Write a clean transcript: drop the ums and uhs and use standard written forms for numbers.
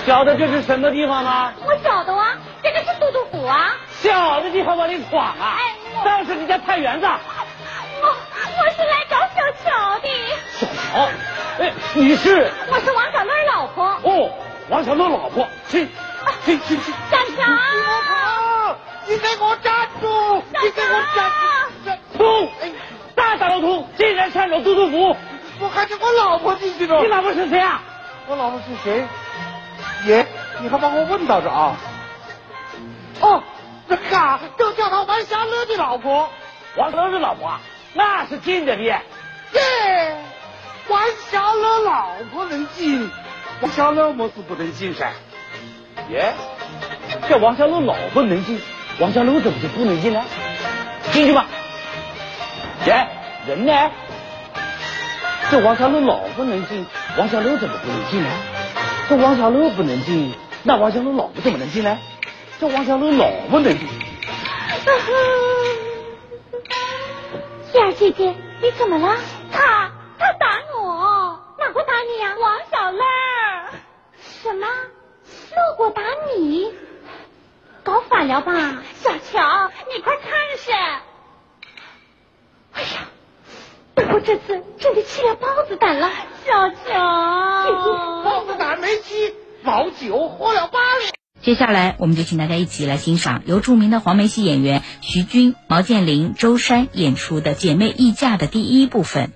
晓得这是什么地方吗？ 我晓得啊，这个是都督府啊。 小的地方往里闯啊！当是人家菜园子。 我是来找小乔的。 小乔，哎，你是？ 我是王小乐老婆。 哦，王小乐老婆，去。 小乔， 你给我站住！你给我站住！ 通！大老通竟然擅闯都督府！ 我还是我老婆进去了。 你老婆是谁啊？ 我老婆是谁？爷，你还把我问到这啊？哦，这个啊，都叫他王小乐的老婆。 王小乐的老婆啊，那是进的的。耶， 王小乐老婆能进，王小乐么是不能进噻？ 耶，这王小乐老婆能进，王小乐怎么就不能进呢？进去吧。耶，人呢？这王小乐老婆能进，王小乐怎么不能进呢？这王小乐不能进，那王小乐老婆怎么能进呢？这王小乐老婆能进。 燕儿姐姐，你怎么了？他打我。哪个打你呀？王小乐。什么？乐过打你？搞反了吧？小乔，你快看噻！哎呀，不过这次真的起了包子胆了。小乔，姐姐， 包子胆没起，老酒喝了8两。 接下来我们就请大家一起来欣赏由著名的黄梅戏演员徐军、毛剑玲、周珊演出的《姐妹议嫁》的第1部分。